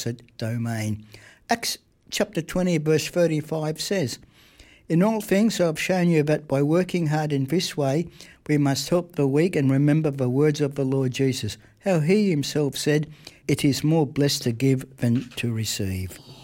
opposite domain. Acts chapter 20 verse 35 says, "In all things I have shown you that by working hard in this way, we must help the weak and remember the words of the Lord Jesus, how he himself said, 'It is more blessed to give than to receive.'"